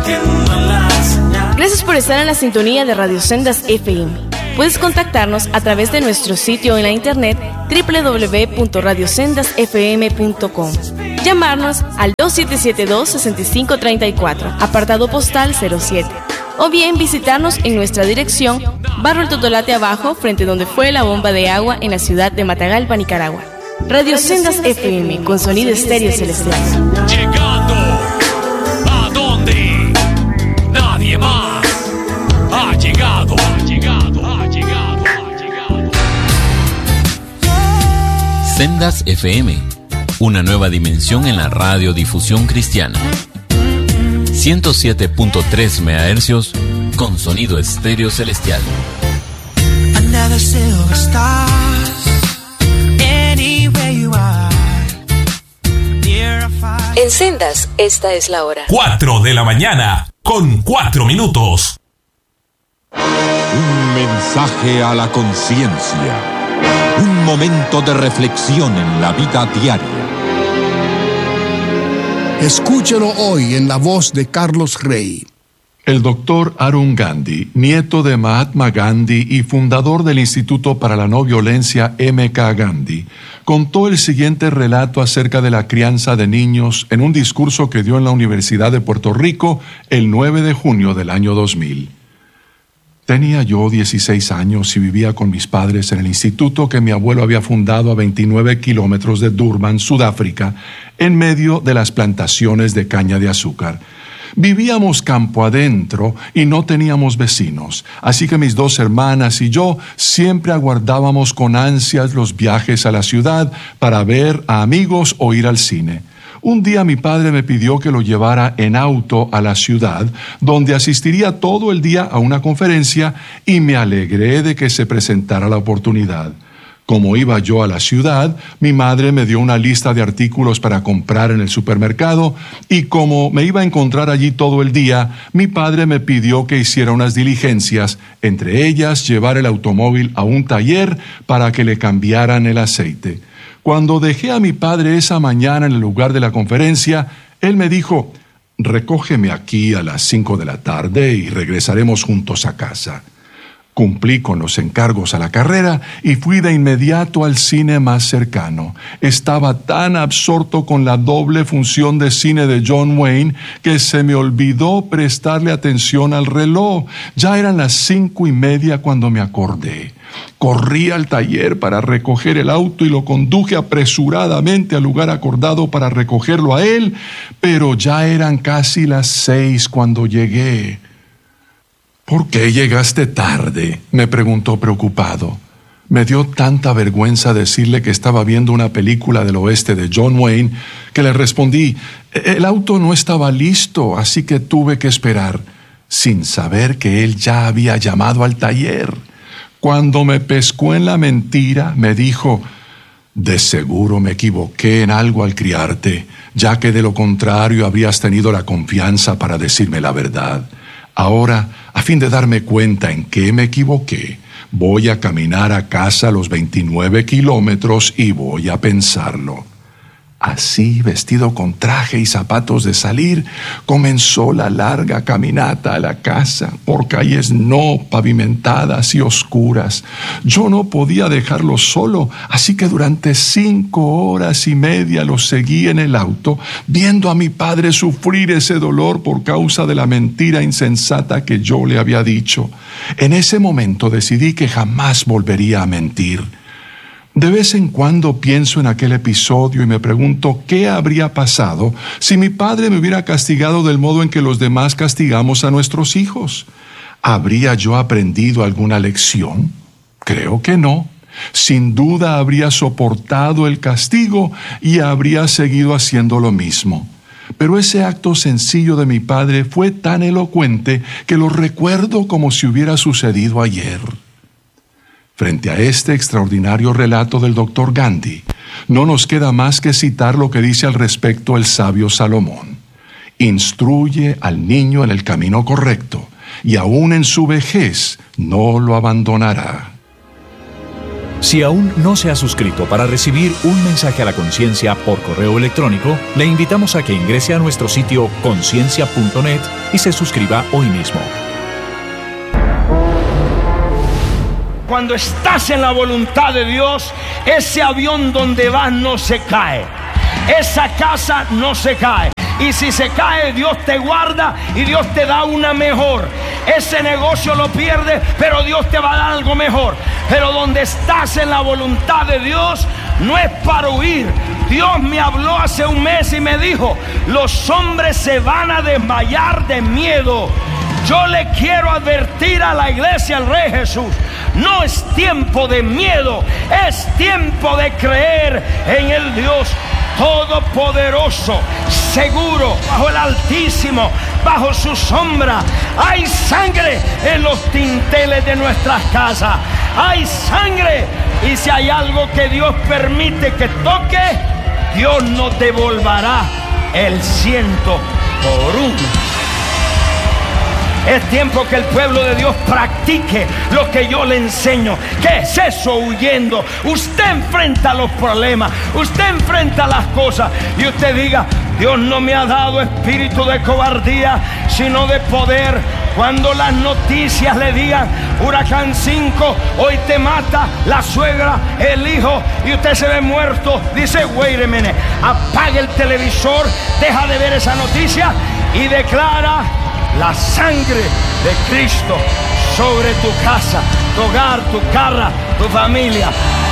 Gracias por estar en la sintonía de Radio Sendas FM. Puedes contactarnos a través de nuestro sitio en la internet www.radiosendasfm.com. Llamarnos al 2772-6534, apartado postal 07. O bien visitarnos en nuestra dirección, Barrio El Totolate Abajo, frente donde fue la bomba de agua en la ciudad de Matagalpa, Nicaragua. Radio Sendas FM, con sonido estéreo celestial. Llegando a donde nadie más ha llegado. Sendas FM, una nueva dimensión en la radiodifusión cristiana. 107.3 MHz con sonido estéreo celestial. En Sendas, esta es la hora. 4 de la mañana, con 4 minutos. Un mensaje a la conciencia. Un momento de reflexión en la vida diaria. Escúchelo hoy en la voz de Carlos Rey. El doctor Arun Gandhi, nieto de Mahatma Gandhi y fundador del Instituto para la No Violencia M.K. Gandhi, contó el siguiente relato acerca de la crianza de niños en un discurso que dio en la Universidad de Puerto Rico el 9 de junio del año 2000. Tenía yo 16 años y vivía con mis padres en el instituto que mi abuelo había fundado a 29 kilómetros de Durban, Sudáfrica, en medio de las plantaciones de caña de azúcar. Vivíamos campo adentro y no teníamos vecinos, así que mis 2 hermanas y yo siempre aguardábamos con ansias los viajes a la ciudad para ver a amigos o ir al cine. Un día mi padre me pidió que lo llevara en auto a la ciudad, donde asistiría todo el día a una conferencia, y me alegré de que se presentara la oportunidad. Como iba yo a la ciudad, mi madre me dio una lista de artículos para comprar en el supermercado, y como me iba a encontrar allí todo el día, mi padre me pidió que hiciera unas diligencias, entre ellas llevar el automóvil a un taller para que le cambiaran el aceite. Cuando dejé a mi padre esa mañana en el lugar de la conferencia, él me dijo: recógeme aquí a las 5 de la tarde y regresaremos juntos a casa. Cumplí con los encargos a la carrera y fui de inmediato al cine más cercano. Estaba tan absorto con la doble función de cine de John Wayne que se me olvidó prestarle atención al reloj. Ya eran las 5:30 cuando me acordé. Corrí al taller para recoger el auto y lo conduje apresuradamente al lugar acordado para recogerlo a él, pero ya eran casi las 6 cuando llegué. ¿Por qué llegaste tarde?, me preguntó preocupado. Me dio tanta vergüenza decirle que estaba viendo una película del oeste de John Wayne que le respondí: el auto no estaba listo, así que tuve que esperar, sin saber que él ya había llamado al taller. Cuando me pescó en la mentira, me dijo: de seguro me equivoqué en algo al criarte, ya que de lo contrario habrías tenido la confianza para decirme la verdad. Ahora, a fin de darme cuenta en qué me equivoqué, voy a caminar a casa los 29 kilómetros y voy a pensarlo. Así, vestido con traje y zapatos de salir, comenzó la larga caminata a la casa por calles no pavimentadas y oscuras. Yo no podía dejarlo solo, así que durante 5 horas y media lo seguí en el auto, viendo a mi padre sufrir ese dolor por causa de la mentira insensata que yo le había dicho. En ese momento decidí que jamás volvería a mentir. De vez en cuando pienso en aquel episodio y me pregunto qué habría pasado si mi padre me hubiera castigado del modo en que los demás castigamos a nuestros hijos. ¿Habría yo aprendido alguna lección? Creo que no. Sin duda habría soportado el castigo y habría seguido haciendo lo mismo. Pero ese acto sencillo de mi padre fue tan elocuente que lo recuerdo como si hubiera sucedido ayer. Frente a este extraordinario relato del Dr. Gandhi, no nos queda más que citar lo que dice al respecto el sabio Salomón. Instruye al niño en el camino correcto, y aún en su vejez no lo abandonará. Si aún no se ha suscrito para recibir un mensaje a la conciencia por correo electrónico, le invitamos a que ingrese a nuestro sitio conciencia.net y se suscriba hoy mismo. Cuando estás en la voluntad de Dios, ese avión donde vas no se cae, esa casa no se cae. Y si se cae, Dios te guarda y Dios te da una mejor. Ese negocio lo pierdes, pero Dios te va a dar algo mejor. Pero donde estás en la voluntad de Dios, no es para huir. Dios me habló hace un mes y me dijo: los hombres se van a desmayar de miedo. Yo le quiero advertir a la iglesia, al Rey Jesús: no es tiempo de miedo, es tiempo de creer en el Dios Todopoderoso, seguro, bajo el Altísimo, bajo su sombra. Hay sangre en los tinteles de nuestras casas, hay sangre. Y si hay algo que Dios permite que toque, Dios nos devolverá el 100 por 1. Es tiempo que el pueblo de Dios practique lo que yo le enseño. ¿Qué es eso? Huyendo. Usted enfrenta los problemas, usted enfrenta las cosas y usted diga: Dios no me ha dado espíritu de cobardía, sino de poder. Cuando las noticias le digan: huracán 5, hoy te mata la suegra, el hijo, y usted se ve muerto, dice: wait a minute, apague el televisor, deja de ver esa noticia y declara la sangre de Cristo sobre tu casa, tu hogar, tu casa, tu familia.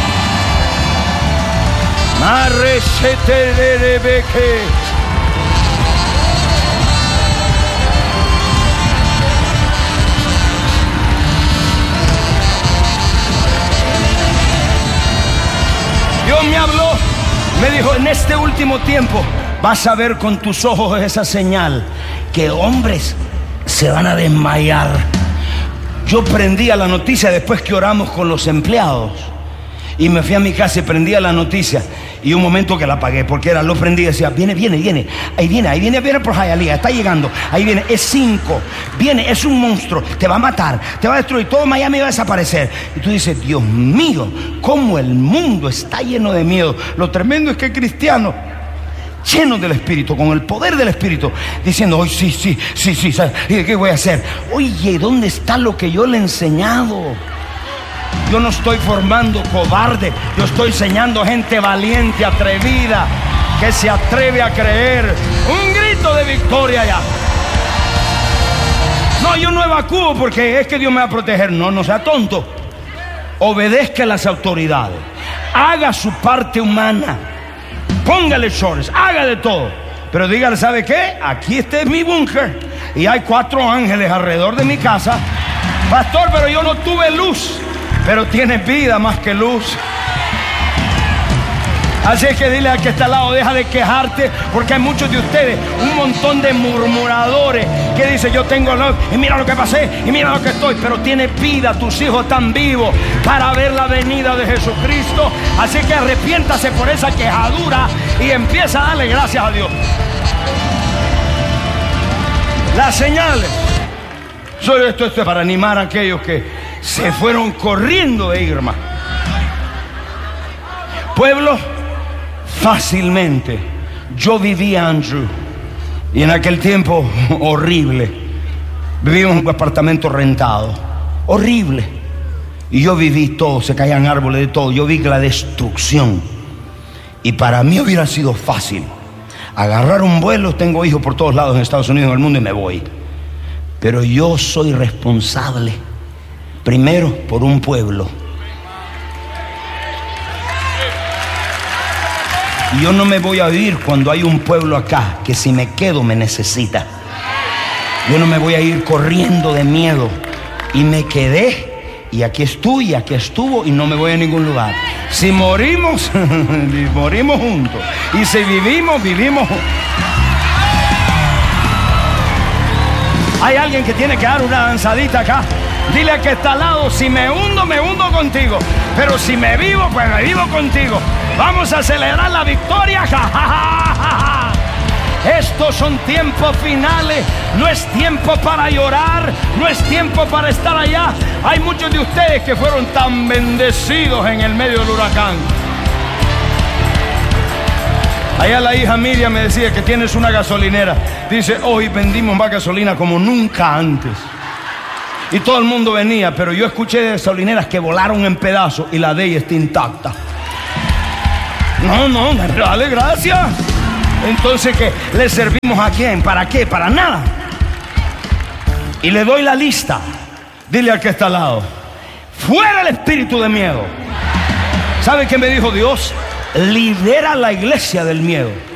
Dios me habló, me dijo: en este último tiempo vas a ver con tus ojos esa señal, que hombres se van a desmayar. Yo prendía la noticia después que oramos con los empleados y me fui a mi casa y prendía la noticia, y un momento que la apagué porque lo prendí y decía: viene, ahí viene por Hialeah, está llegando, ahí viene, es 5, viene, es un monstruo, te va a matar, te va a destruir, todo Miami va a desaparecer. Y tú dices: Dios mío, cómo el mundo está lleno de miedo. Lo tremendo es que cristianos llenos del Espíritu, con el poder del Espíritu, diciendo: hoy sí, ¿y qué voy a hacer? Oye, ¿dónde está lo que yo le he enseñado? Yo no estoy formando cobarde, yo estoy enseñando gente valiente, atrevida, que se atreve a creer. Un grito de victoria ya. No, yo no evacúo porque es que Dios me va a proteger. No sea tonto. Obedezca a las autoridades, haga su parte humana, póngale shorts, haga de todo, pero dígale: ¿sabe qué? Aquí este es mi búnker y hay 4 ángeles alrededor de mi casa. Pastor, pero yo no tuve luz. Pero tienes vida más que luz. Así es que dile al que está al lado: deja de quejarte, porque hay muchos de ustedes, un montón de murmuradores, que dicen: yo tengo luz y mira lo que pasé y mira lo que estoy. Pero tienes vida, tus hijos están vivos para ver la venida de Jesucristo. Así que arrepiéntase por esa quejadura y empieza a darle gracias a Dios. Las señales. Solo esto es para animar a aquellos que se fueron corriendo de Irma. Pueblo, fácilmente. Yo vivía, Andrew, y en aquel tiempo horrible. Vivía en un apartamento rentado, horrible. Y yo viví todo, se caían árboles de todo. Yo vi la destrucción. Y para mí hubiera sido fácil agarrar un vuelo. Tengo hijos por todos lados en Estados Unidos, en el mundo, y me voy. Pero yo soy responsable, primero, por un pueblo. Y yo no me voy a ir cuando hay un pueblo acá que si me quedo me necesita. Yo no me voy a ir corriendo de miedo. Y me quedé, y aquí estuve, y aquí estuvo, y no me voy a ningún lugar. Si morimos, morimos juntos. Y si vivimos, vivimos juntos. Hay alguien que tiene que dar una danzadita acá. Dile al que está al lado: si me hundo contigo. Pero si me vivo, pues me vivo contigo. Vamos a celebrar la victoria. Estos son tiempos finales. No es tiempo para llorar, no es tiempo para estar allá. Hay muchos de ustedes que fueron tan bendecidos en el medio del huracán. Allá la hija Miriam me decía que tienes una gasolinera. Dice, hoy vendimos más gasolina como nunca antes. Y todo el mundo venía, pero yo escuché de gasolineras que volaron en pedazos y la de ella está intacta. No, dale gracias. Entonces, ¿qué? ¿Le servimos a quién? ¿Para qué? Para nada. Y le doy la lista. Dile al que está al lado: fuera el espíritu de miedo. ¿Sabe qué me dijo Dios? Lidera la iglesia del miedo.